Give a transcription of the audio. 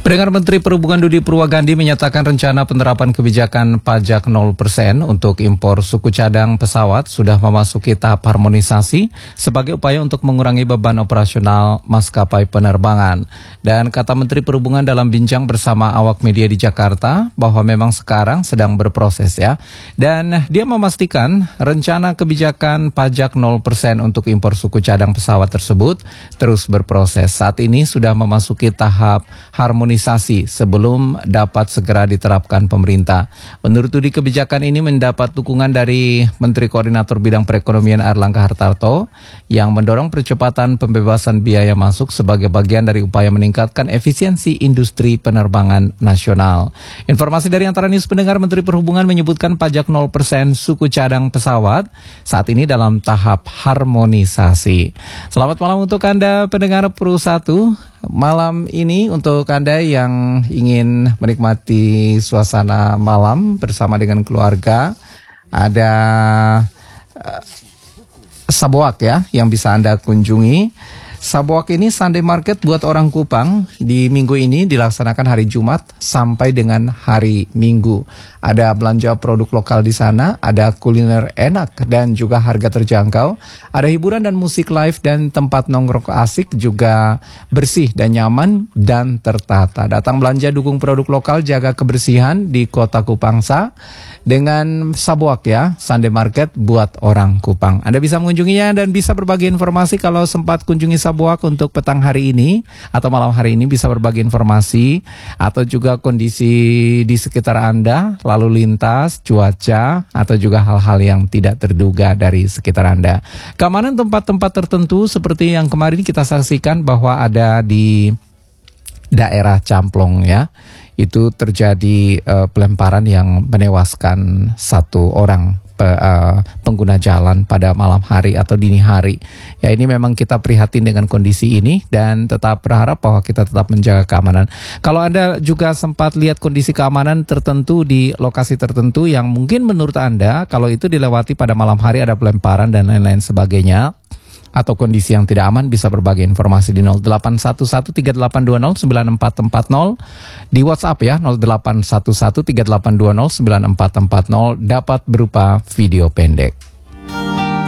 Pendengar, Menteri Perhubungan Budi Purwagandi menyatakan rencana penerapan kebijakan pajak 0% untuk impor suku cadang pesawat sudah memasuki tahap harmonisasi sebagai upaya untuk mengurangi beban operasional maskapai penerbangan. Dan kata Menteri Perhubungan dalam bincang bersama awak media di Jakarta bahwa memang sekarang sedang berproses ya. Dan dia memastikan rencana kebijakan pajak 0% untuk impor suku cadang pesawat tersebut terus berproses. Saat ini sudah memasuki tahap harmonisasi sebelum dapat segera diterapkan pemerintah. Menurut Budi, kebijakan ini mendapat dukungan dari Menteri Koordinator Bidang Perekonomian Airlangga Hartarto yang mendorong percepatan pembebasan biaya masuk sebagai bagian dari upaya meningkatkan efisiensi industri penerbangan nasional. Informasi dari Antara News, pendengar, Menteri Perhubungan menyebutkan pajak 0% suku cadang pesawat saat ini dalam tahap harmonisasi. Selamat malam untuk Anda pendengar Pro 1. Malam ini untuk Anda yang ingin menikmati suasana malam bersama dengan keluarga, ada Sabuak ya yang bisa Anda kunjungi. Sabuak ini Sunday Market buat orang Kupang. Di minggu ini dilaksanakan hari Jumat sampai dengan hari Minggu. Ada belanja produk lokal di sana, ada kuliner enak dan juga harga terjangkau. Ada hiburan dan musik live dan tempat nongkrong asik, juga bersih dan nyaman dan tertata. Datang belanja, dukung produk lokal, jaga kebersihan di Kota Kupangsa dengan Sabuak ya, Sunday Market buat orang Kupang. Anda bisa mengunjunginya dan bisa berbagi informasi kalau sempat kunjungi Sabuak untuk petang hari ini atau malam hari ini, bisa berbagi informasi atau juga kondisi di sekitar Anda, lalu lintas, cuaca, atau juga hal-hal yang tidak terduga dari sekitar Anda. Keamanan tempat-tempat tertentu seperti yang kemarin kita saksikan bahwa ada di daerah Camplong ya, itu terjadi pelemparan yang menewaskan satu orang pengguna jalan pada malam hari atau dini hari. Ya, ini memang kita prihatin dengan kondisi ini dan tetap berharap bahwa kita tetap menjaga keamanan. Kalau Anda juga sempat lihat kondisi keamanan tertentu di lokasi tertentu yang mungkin menurut Anda kalau itu dilewati pada malam hari, ada pelemparan dan lain-lain sebagainya, atau kondisi yang tidak aman, bisa berbagi informasi di 081138209440 di WhatsApp ya, 081138209440, dapat berupa video pendek.